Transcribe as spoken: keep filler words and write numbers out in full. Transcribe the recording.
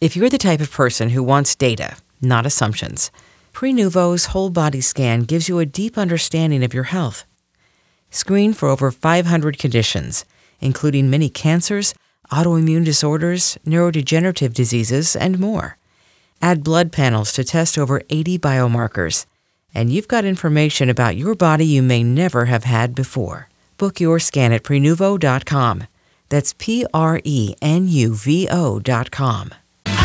If you're the type of person who wants data, not assumptions, Prenuvo's whole body scan gives you a deep understanding of your health. Screen for over five hundred conditions, including many cancers, autoimmune disorders, neurodegenerative diseases, and more. Add blood panels to test over eighty biomarkers, and you've got information about your body you may never have had before. Book your scan at Prenuvo dot com. That's P R E N U V O dot com.